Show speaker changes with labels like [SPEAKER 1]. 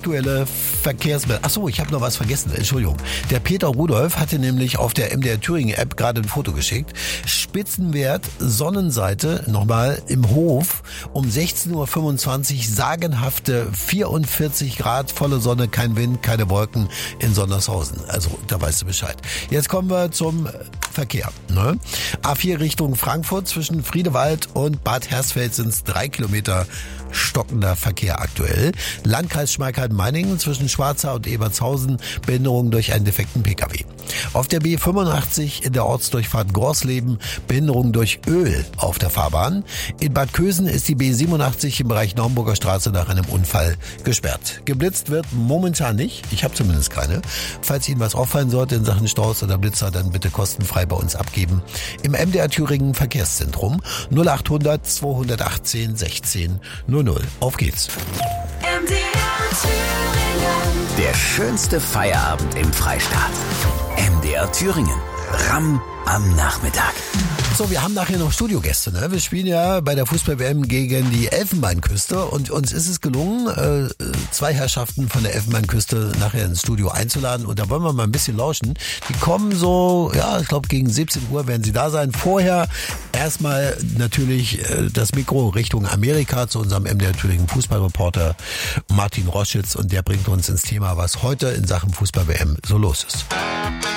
[SPEAKER 1] aktuelle Verkehrsmeldung. Achso, ich habe noch was vergessen, Entschuldigung. Der Peter Rudolph hatte nämlich auf der MDR Thüringen App gerade ein Foto geschickt. Spitzenwert Sonnenseite, nochmal im Hof, um 16.25 Uhr, sagenhafte 44 Grad, volle Sonne, kein Wind, keine Wolken in Sondershausen. Also, da weißt du Bescheid. Jetzt kommen wir zum Verkehr. Ne? A4 Richtung Frankfurt, zwischen Friedewald und Bad Hersfeld sind es 3 Kilometer stockender Verkehr aktuell. Landkreis Schmalkalden-Meiningen zwischen Schwarzach und Ebertshausen, Behinderung durch einen defekten Pkw. Auf der B85 in der Ortsdurchfahrt Gorsleben, Behinderung durch Öl auf der Fahrbahn. In Bad Kösen ist die B87 im Bereich Naumburger Straße nach einem Unfall gesperrt. Geblitzt wird momentan nicht. Ich habe zumindest keine. Falls Ihnen was auffallen sollte in Sachen Staus oder Blitzer, dann bitte kostenfrei bei uns abgeben. Im MDR Thüringen Verkehrszentrum 0800 218 16 00. Auf geht's.
[SPEAKER 2] MDR Thüringen.
[SPEAKER 3] Der schönste Feierabend im Freistaat. MDR Thüringen. Ramm am Nachmittag.
[SPEAKER 1] So, wir haben nachher noch Studiogäste. Ne? Wir spielen ja bei der Fußball-WM gegen die Elfenbeinküste und uns ist es gelungen, 2 Herrschaften von der Elfenbeinküste nachher ins Studio einzuladen und da wollen wir mal ein bisschen lauschen. Die kommen so, ja, ich glaube gegen 17 Uhr werden sie da sein. Vorher erstmal natürlich das Mikro Richtung Amerika zu unserem MDR Thüringen Fußballreporter Martin Roschitz und der bringt uns ins Thema, was heute in Sachen Fußball-WM so los ist.